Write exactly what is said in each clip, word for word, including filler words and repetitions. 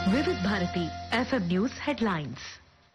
వివిధ Bharati FM news headlines.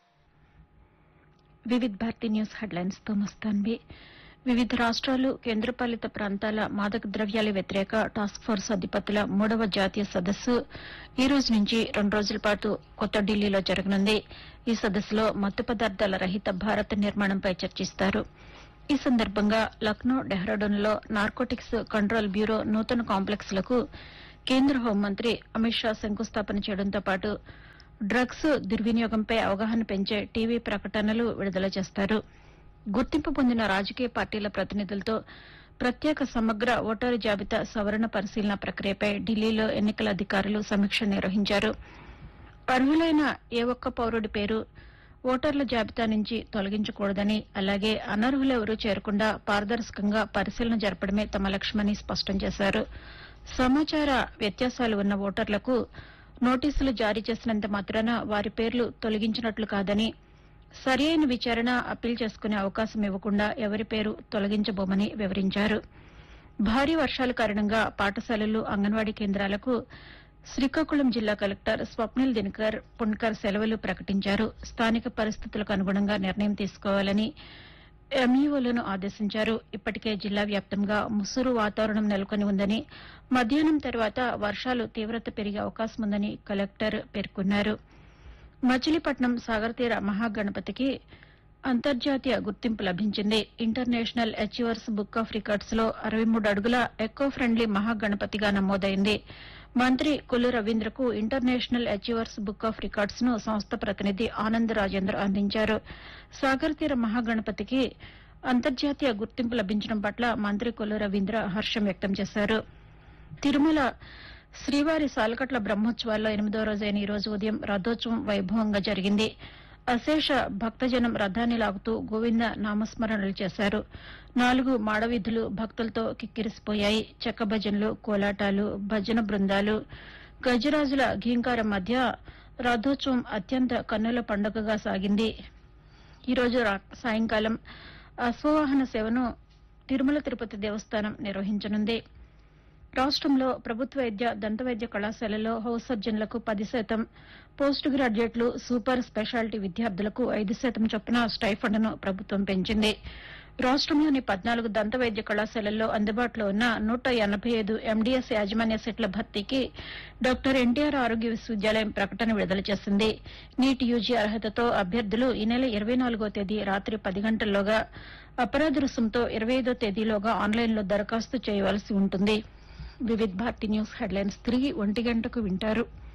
వివిధ Bharati news headlines తో మస్తాన్వి. వివిధ రాష్ట్రాలు కేంద్రపాలిత ప్రాంతాల మాదక ద్రవ్యాల వ్యతిరేక టాస్క్ ఫోర్స్ అధిపతుల మూడవ జాతీయ సదస్సు ఈ రోజు నుంచి రెండు రోజుల పాటు కొత్త ఢిల్లీలో జరగనుంది. ఈ సదస్సులో మత్తు పదార్థాల రహిత భారత్ నిర్మాణంపై చర్చిస్తారు. ఈ సందర్భంగా లక్నో, డెహ్రాడూన్లో నార్కోటిక్స్ కంట్రోల్ బ్యూరో నూతన కాంప్లెక్స్లకు కేంద్ర హోంమంత్రి అమిత్ షా శంకుస్థాపన చేయడంతో పాటు డ్రగ్స్ దుర్వినియోగంపై అవగాహన పెంచే టీవీ ప్రకటనలు విడుదల చేస్తారు. గుర్తింపు పొందిన రాజకీయ పార్టీల ప్రతినిధులతో ప్రత్యేక సమగ్ర ఓటరు జాబితా సవరణ పరిశీలన ప్రక్రియపై ఢిల్లీలో ఎన్నికల అధికారులు సమీక్ష నిర్వహించారు. అర్హులైన ఏ ఒక్క పౌరుడి పేరు ఓటర్ల జాబితా నుంచి తొలగించకూడదని, అలాగే అనర్హులెవరూ చేరకుండా పారదర్శకంగా పరిశీలన జరపడమే తమ లక్ష్యమని స్పష్టం చేశారు. సమాచార వ్యత్యాసాలు ఉన్న ఓటర్లకు నోటీసులు జారీ చేసినంత మాత్రాన వారి పేర్లు తొలగించినట్లు కాదని, సరియైన విచారణ, అప్పీల్ చేసుకునే అవకాశం ఇవ్వకుండా ఎవరి పేరు తొలగించబోమని వివరించారు. భారీ వర్షాల కారణంగా పాఠశాలలు, అంగన్వాడీ కేంద్రాలకు శ్రీకాకుళం జిల్లా కలెక్టర్ స్వప్నిల్ దినకర్ పుణ్కర్ సెలవులు ప్రకటించారు. స్థానిక పరిస్థితులకు అనుగుణంగా నిర్ణయం తీసుకోవాలని ఎంఈఓలను ఆదేశించారు. ఇప్పటికే జిల్లా వ్యాప్తంగా ముసురు వాతావరణం నెలకొని ఉందని, మధ్యాహ్నం తర్వాత వర్షాలు తీవ్రత పెరిగే అవకాశం ఉందని కలెక్టర్ పేర్కొన్నారు. మచిలీపట్నం సాగర్ తీర మహాగణపతికి అంతర్జాతీయ గుర్తింపు లభించింది. International achievers book of records లో అరవై మూడు అడుగుల ఎకో ఫ్రెండ్లీ మహాగణపతిగా నమోదైంది. మంత్రి Kollu రవీంద్రకు international achievers book of records ను సంస్థ ప్రతినిధి ఆనంద్ రాజేంద్ర అందించారు. సాగర్ తీర మహాగణపతికి అంతర్జాతీయ గుర్తింపు లభించడం పట్ల మంత్రి కొల్లు రవీంద్ర హర్షం వ్యక్తం చేశారు. తిరుమల శ్రీవారి సాలకట్ల బ్రహ్మోత్సవాల్లో ఎనిమిదో రోజైన ఈ రోజు ఉదయం రథోత్సవం వైభవంగా జరిగింది. అశేష భక్తజనం రథాన్ని లాగుతూ గోవింద నామస్మరణలు చేశారు. నాలుగు మాడవీధులు భక్తులతో కిక్కిరిసిపోయాయి. చెక్క భజనలు, కోలాటాలు, భజన బృందాలు, గజరాజుల ఘీంకారం మధ్య రథోత్సవం అత్యంత కన్నుల పండుగగా సాగింది. ఈ రోజు సాయంకాలం అశ్వవాహన సేవను తిరుమల తిరుపతి దేవస్థానం నిర్వహించనుంది. రాష్టంలో ప్రభుత్వ వైద్య, దంత వైద్య కళాశాలల్లో హౌస్ సర్జన్లకు పది శాతం, పోస్ట్ గ్రాడ్యుయేట్లు, సూపర్ స్పెషాలిటీ విద్యార్థులకు ఐదు శాతం చొప్పున స్టైఫండ్ను ప్రభుత్వం పెంచింది. రాష్టంలోని పద్నాలుగు దంత వైద్య కళాశాలల్లో అందుబాటులో ఉన్న నూట ఎనబై ఐదు ఎండీఎస్ యాజమాన్య సీట్ల భర్తీకి డాక్టర్ ఎన్టీఆర్ ఆరోగ్య విశ్వవిద్యాలయం ప్రకటన విడుదల చేసింది. నీట్ యూజీ అర్హతతో అభ్యర్థులు ఈ నెల ఇరవై నాలుగో తేదీ రాత్రి పది గంటల్లోగా, అపరాధ రుసుంతో ఇరవై ఐదో తేదీలోగా ఆన్లైన్లో దరఖాస్తు చేయవలసి ఉంటుంది. వివిధ భారతి న్యూస్ హెడ్లైన్స్ తిరిగి ఒంటి గంటకు వింటారు.